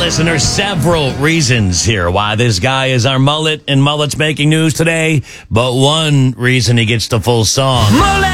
listen, there's several reasons here why this guy is our mullet, and mullet's making news today. But one reason he gets the full song.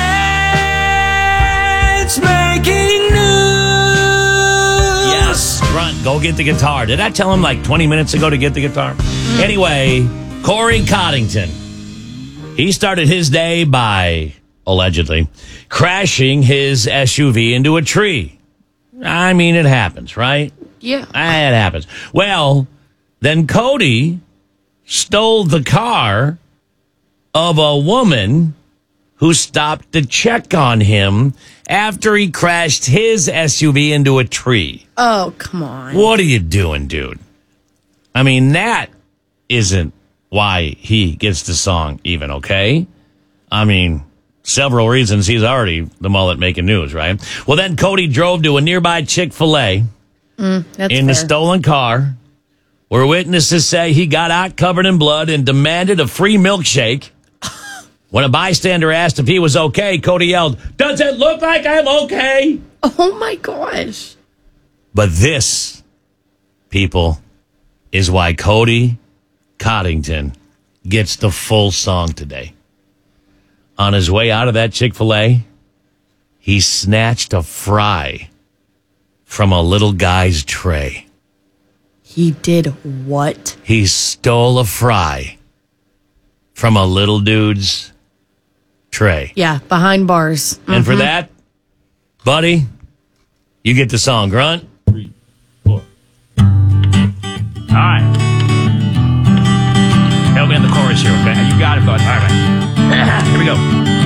Mullet's making news. Yes, Grunt, go get the guitar. Did I tell him like 20 minutes ago to get the guitar? Anyway, Corey Coddington. He started his day by, allegedly, crashing his SUV into a tree. I mean, it happens, right? Yeah. It happens. Well, then Cody stole the car of a woman who stopped to check on him after he crashed his SUV into a tree. Oh, come on. What are you doing, dude? I mean, that isn't why he gets the song even, okay? I mean, several reasons he's already the mullet making news, right? Well, then Cody drove to a nearby Chick-fil-A in the stolen car, where witnesses say he got out covered in blood and demanded a free milkshake. When a bystander asked if he was okay, Cody yelled, "Does it look like I'm okay?" Oh, my gosh. But this, people, is why Cody Coddington gets the full song today. On his way out of that Chick-fil-A, he snatched a fry from a little guy's tray. He did what? He stole a fry from a little dude's tray. Yeah, behind bars. And for that, buddy, you get the song. Grunt. 3, 4. All right. Help me on the chorus here, okay? You got it, bud. All right. Here we go.